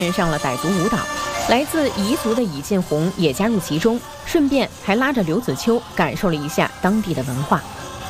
上了傣族舞蹈，来自彝族的尹进红也加入其中，顺便还拉着刘子秋感受了一下当地的文化。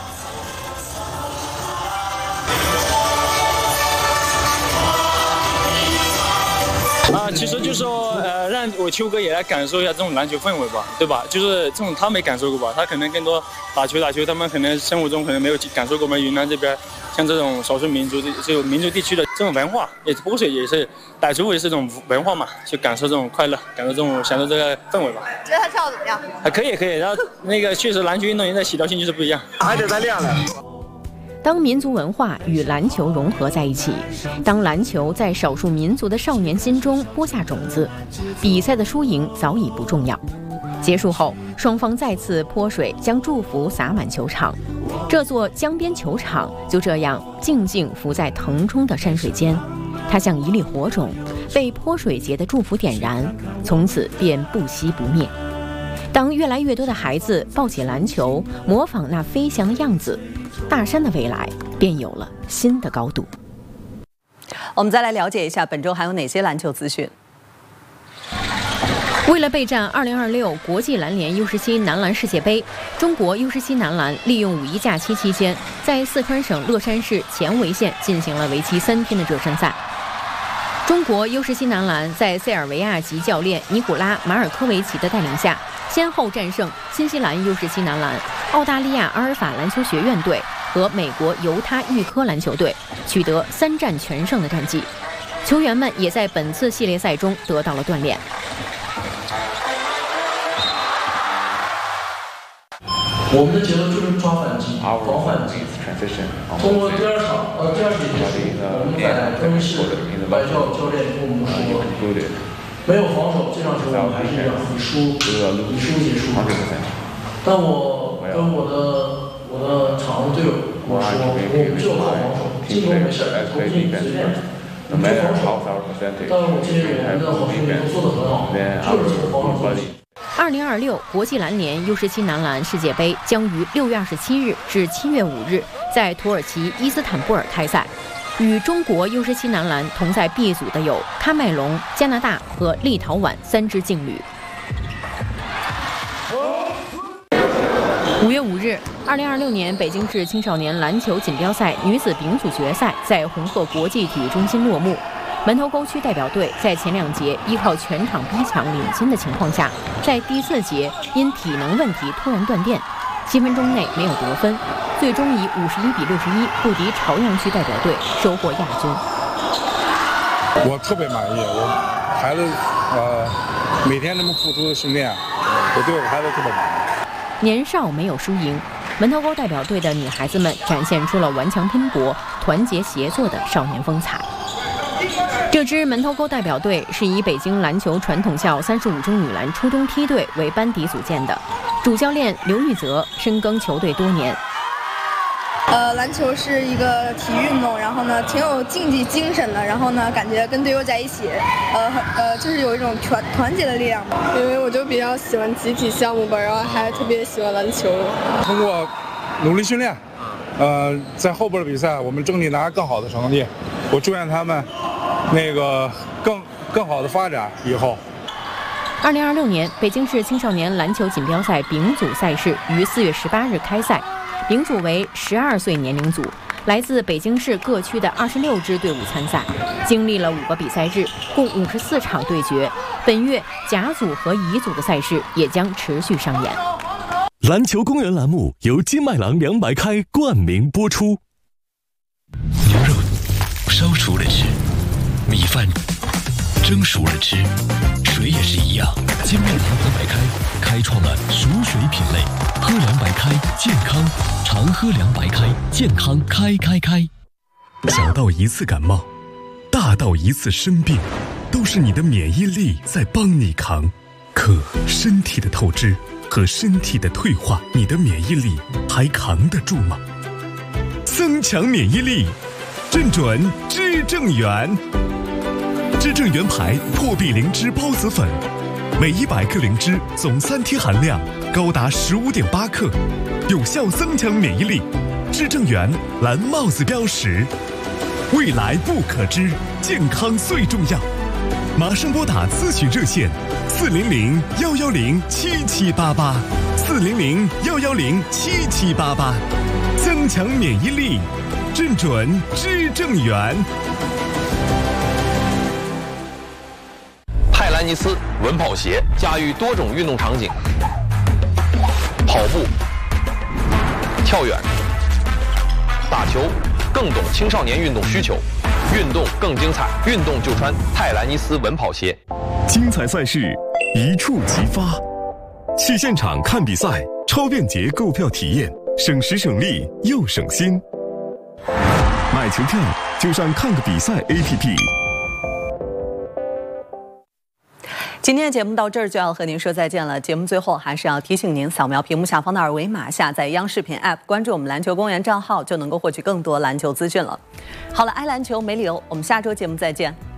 其实就是说，让我秋哥也来感受一下这种篮球氛围吧，对吧？就是这种他没感受过吧，他可能更多打球，他们可能生活中可能没有感受过我们云南这边像这种少数民族这种民族地区的这种文化，也泼水也是傣族也是这种文化嘛，去感受这种快乐，感受这种享受这个氛围吧。 觉得他跳得怎么样？ 还可以，然后那个确实篮球运动员的协调性就是不一样， 还得再练了。 当民族文化与篮球融合在一起，当篮球在少数民族的少年心中播下种子，比赛的输赢早已不重要。结束后，双方再次泼水，将祝福洒满球场。这座江边球场就这样静静浮在腾冲的山水间，它像一粒火种，被泼水节的祝福点燃，从此便不熄不灭。当越来越多的孩子抱起篮球，模仿那飞翔的样子，大山的未来便有了新的高度。 我们再来了解一下本周还有哪些篮球资讯。 为了备战2026国际篮联 U17 男篮世界杯，中国 U17 男篮利用5一假期期间，在四川省乐山市前潍县进行了为期3天的热身赛。中国 U17 男篮在塞尔维亚籍教练尼古拉·马尔科维奇的带领下，先后战胜新西兰 U17 男篮、澳大利亚阿尔法篮球学院队和美国犹他预科篮球队，取得3战全胜的战绩。球员们也在本次系列赛中得到了锻炼。 我们的节奏就是抓反击、防反击。通过第二节结束，我们在更衣室外教教练跟我们说，没有防守，这场球我们还是以输结束。但我跟我的场上队友我说，我们只有靠防守，进攻没事，投进随便，你就防守。但我这些我们的好兄弟都做得很好，就是从防守做起。 2026国际篮联 U17 男篮世界杯将于6月27日至7月5日在土耳其伊斯坦布尔开赛。与中国 U17 男篮同在 B 组的有喀麦隆、加拿大和立陶宛3支劲旅。5月5日，2026年北京市青少年篮球锦标赛女子丙组决赛在红鹤国际体育中心落幕。门头沟区代表队在前2节依靠全场逼抢领先的情况下，在第4节因体能问题突然断电，7分钟内没有得分，最终以51-61不敌朝阳区代表队，收获亚军。 我特别满意，我孩子每天这么付出的训练，我对我孩子特别满意。 年少没有输赢，门头沟代表队的女孩子们展现出了顽强拼搏、团结协作的少年风采。这支门头沟代表队是以北京篮球传统校35中女篮初中梯队为班底组建的，主教练刘玉泽深耕球队多年。 篮球是一个体育运动，然后呢挺有竞技精神的，然后呢感觉跟队友在一起，就是有一种团结的力量吧。 因为我就比较喜欢集体项目吧，然后还特别喜欢篮球。 通过努力训练，在后边的比赛我们争取拿更好的成绩。我祝愿他们更好的发展以后。 2026年北京市青少年篮球锦标赛丙组赛事于4月18日开赛，丙组为12岁年龄组，来自北京市各区的26支队伍参赛，经历了5个比赛日，共54场对决。本月甲组和乙组的赛事也将持续上演。 篮球公园栏目由金麦郎200开冠名播出。 牛肉烧熟了吃，米饭蒸熟了吃，水也是一样。金麦郎200开创了熟水品类，喝200开健康，常喝200开健康开。 小到一次感冒，大到一次生病，都是你的免疫力在帮你扛。可身体的透支和身体的退化，你的免疫力还扛得住吗？增强免疫力，正准知正元。知正元牌破壁灵芝孢子粉，每100克灵芝总3天含量高达15.8克，有效增强免疫力。知正元蓝帽子标识，未来不可知，健康最重要。 马上拨打咨询热线400-110-7788，400-110-7788，增强免疫力，认准知正源。 泰兰尼斯稳跑鞋驾驭多种运动场景，跑步、跳远、打球，更懂青少年运动需求，运动更精彩，运动就穿泰兰尼斯稳跑鞋。 精彩赛事一触即发，去现场看比赛，超便捷购票体验，省时省力又省心。买球票就上看个比赛 APP。 今天的节目到这儿就要和您说再见了。节目最后还是要提醒您，扫描屏幕下方的二维码，下载央视频 App， 关注我们篮球公园账号，就能够获取更多篮球资讯了。好了，爱篮球没理由，我们下周节目再见。